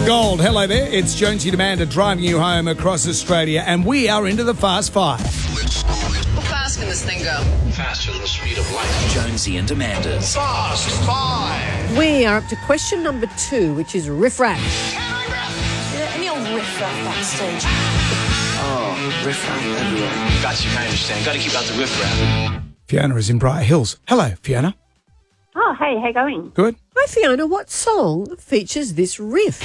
Gold. Hello there. It's Jonesy and Amanda driving you home across Australia, and we are into the Fast Five. How fast can this thing go? Faster than the speed of light. Jonesy and Amanda's Fast Five. We are up to question number 2, which is riff-raff. Any old riff-raff backstage? Oh, riff-raff everywhere. Got you, I understand. Got to keep out the riff-raff. Fiona is in Briar Hills. Hello, Fiona. Oh, hey, how you going? Good. Hi, Fiona. What song features this riff?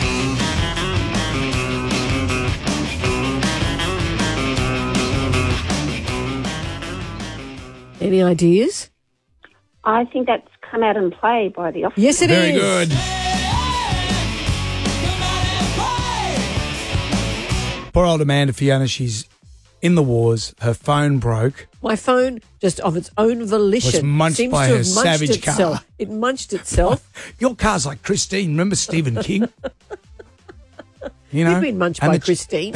Any ideas? I think that's Come Out and Play by The Offspring. Yes, it is. Very good. Poor old Amanda, Fiona, she's in the wars. Her phone broke. My phone, just of its own volition, Was munched seems by to her have munched savage itself. car. It munched itself. Your car's like Christine. Remember Stephen King? You know? You've been munched And by the- Christine.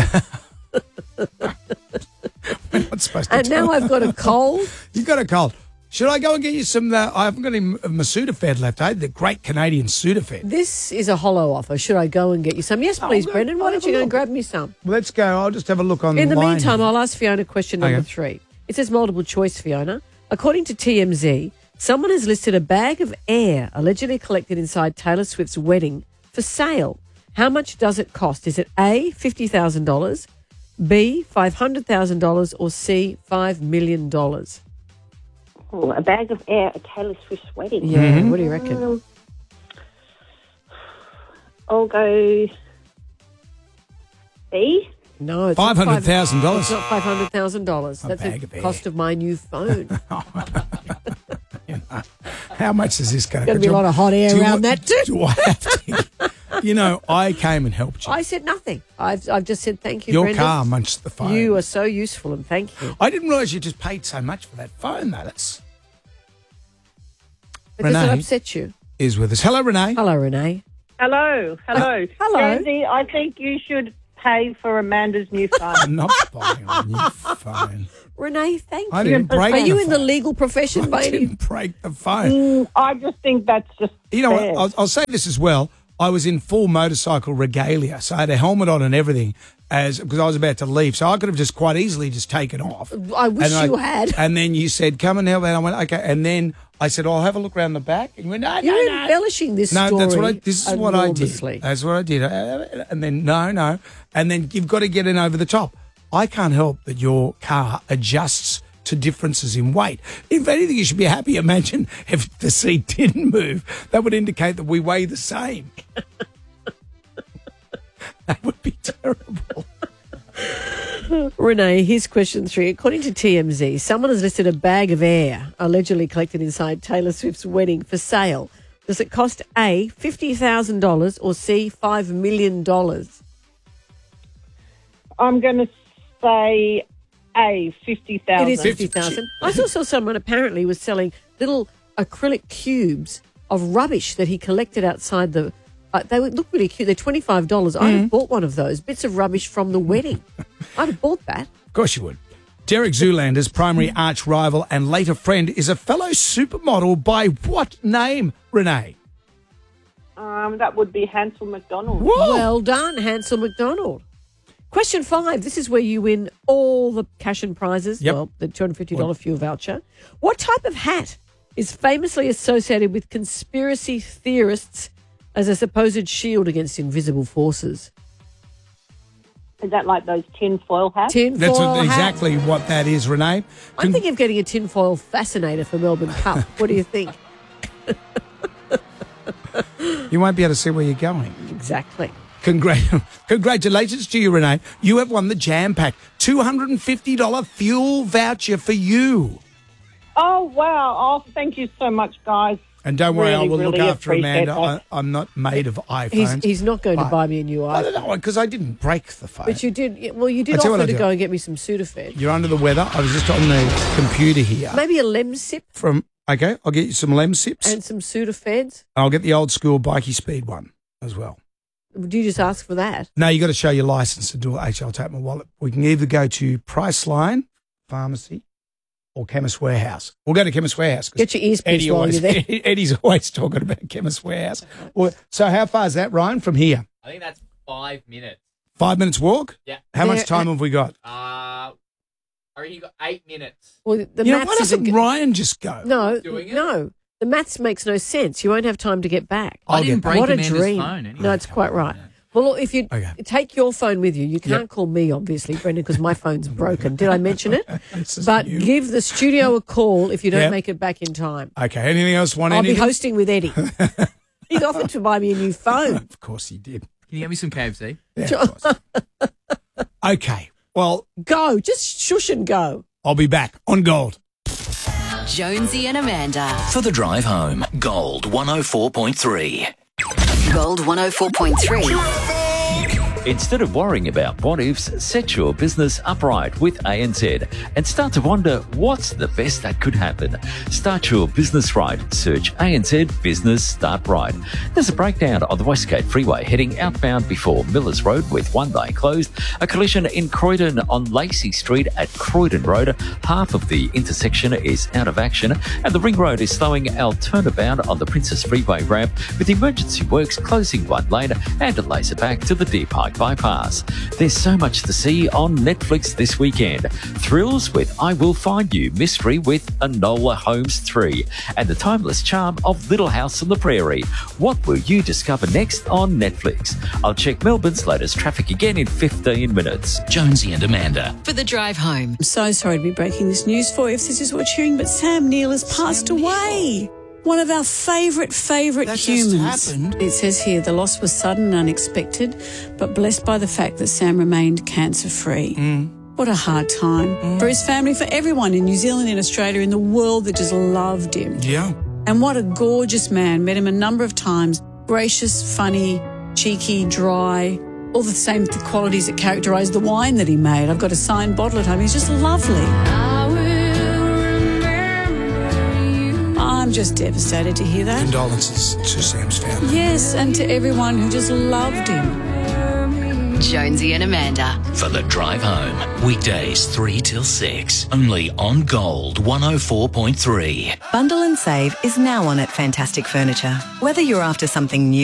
We're not supposed to And tell now her. I've got a cold. You've got a cold. Should I go and get you some? I haven't got any of my Sudafed left. I had the great Canadian Sudafed. This is a hollow offer. Should I go and get you some? Yes, please, go- Brendan. Why I'll don't have you a go and look. grab me some? Let's go. I'll just have a look online. In the meantime, I'll ask Fiona question number Okay. 3. It says multiple choice, Fiona. According to TMZ, someone has listed a bag of air allegedly collected inside Taylor Swift's wedding for sale. How much does it cost? Is it A, $50,000, B, $500,000, or C, $5 million? Oh, a bag of air at Taylor Swift's wedding. Yeah, what do you reckon? I'll go B. No, it's not $500,000. It's not $500,000. That's bag the of air. cost of my new phone. How much is this going to Going to be a lot of hot air around that too. Do I have to? You know, I came and helped you. I said nothing. I've just said thank you, Your Brendan. car munched the phone. You are so useful, and thank you. I didn't realise you just paid so much for that phone, though. That's But does it Renee? upset you? is with us. Hello, Renee. Hello, Renee. Hello. Hello. Jonesy, I think you should pay for Amanda's new phone. I'm not buying a new phone. Renee, thank I you. didn't break Are you the in the phone. legal profession, I Bailey? didn't break the phone. I just think that's just You know fair. what? I'll say this as well. I was in full motorcycle regalia, so I had a helmet on and everything because I was about to leave. So I could have just quite easily just taken off. I wish And you had. And then you said, come and help. And I went, okay. And then I said, I'll have a look around the back. And you went, no, You're no, no. embellishing this No, story. that's what I. This is what I did. enormously. That's what I did. And then no, and then you've got to get in over the top. I can't help that your car adjusts to differences in weight. If anything, you should be happy. Imagine if the seat didn't move. That would indicate that we weigh the same. That would be terrible. Renee, here's question 3. According to TMZ, someone has listed a bag of air allegedly collected inside Taylor Swift's wedding for sale. Does it cost A, $50,000, or C, $5 million? I'm going to say A, 50,000. It is 50,000. I also saw someone apparently was selling little acrylic cubes of rubbish that he collected outside the. They would look really cute. They're $25. I'd have bought one of those bits of rubbish from the wedding. I'd have bought that. Of course you would. Derek Zoolander's primary arch rival and later friend is a fellow supermodel by what name, Renee? That would be Hansel McDonald. Whoa. Well done, Hansel McDonald. Question 5. This is where you win all the cash and prizes. Yep. Well, the $250 fuel voucher. What type of hat is famously associated with conspiracy theorists as a supposed shield against invisible forces? Is that like those tinfoil hats? Tinfoil That's hat. exactly what that is, Renee. I'm thinking of getting a tinfoil fascinator for Melbourne Cup. What do you think? You won't be able to see where you're going. Exactly. Congratulations to you, Renee. You have won the Jam Pack $250 fuel voucher for you. Oh, wow. Oh, thank you so much, guys. And don't worry, I Really, will look really after appreciate Amanda. that. I'm not made of iPhones. He's not going to buy me a new I iPhone. don't know, because I didn't break the phone. But you did. Well, you did I tell you what offer I to do. go and get me some Sudafed. You're under the weather. I was just on the computer here. Maybe a Lemsip Okay, I'll get you some Lemsips. and some Sudafeds. I'll get the old school bikey speed one as well. Do you just ask for that? No, you got to show your license to do it. I'll take my wallet. We can either go to Priceline, Pharmacy, or Chemist Warehouse. We'll go to Chemist Warehouse. 'cause Get your ears pierced while you're there. Eddie's always talking about Chemist Warehouse. So how far is that, Ryan, from here? I think that's 5 minutes. 5 minutes walk? Yeah. How much time have we got? I reckon you got 8 minutes. Well, the Why maths doesn't isn't Ryan just go? No, Doing it? no. The maths makes no sense. You won't have time to get back. I'll I didn't get break What a Amanda's dream. phone anyway. No, it's quite right. Well, look, if you Okay. take your phone with you, you can't call me, obviously, Brendan, because my phone's broken. Did I mention it? This is But new. give the studio a call if you don't Yep. make it back in time. Okay, anything else? I'll be anything? hosting with Eddie. He's offered to buy me a new phone. Of course he did. Can you get me some KFC? Yeah, of course. Okay, well, Go. Just shush and go. I'll be back on Gold. Jonesy and Amanda. For the drive home, Gold 104.3. Gold 104.3. Instead of worrying about what ifs, set your business upright with ANZ and start to wonder what's the best that could happen. Start your business right. Search ANZ Business Start Right. There's a breakdown on the Westgate Freeway heading outbound before Millers Road with one lane closed. A collision in Croydon on Lacey Street at Croydon Road. Half of the intersection is out of action and the Ring Road is slowing our turnabout on the Princess Freeway ramp with emergency works closing one lane and delays it back to the Deer Park bypass. There's so much to see on Netflix this weekend. Thrills with I Will Find You, mystery with Enola Holmes 3, and the timeless charm of Little House on the Prairie. What will you discover next on Netflix? I'll check Melbourne's latest traffic again in 15 minutes. Jonesy and Amanda. For the drive home. I'm so sorry to be breaking this news for you if this is what you're hearing, but Sam Neill has passed away. One of our favourite That just humans. happened. It says here the loss was sudden and unexpected, but blessed by the fact that Sam remained cancer-free. What a hard time for his family, for everyone in New Zealand, in Australia, in the world that just loved him. Yeah. And what a gorgeous man. Met him a number of times. Gracious, funny, cheeky, dry, all the same qualities that characterised the wine that he made. I've got a signed bottle at home. He's just lovely. I'm just devastated to hear that. Condolences to Sam's family. Yes, and to everyone who just loved him. Jonesy and Amanda. For the drive home, weekdays 3 till 6. Only on Gold 104.3. Bundle and Save is now on at Fantastic Furniture. Whether you're after something new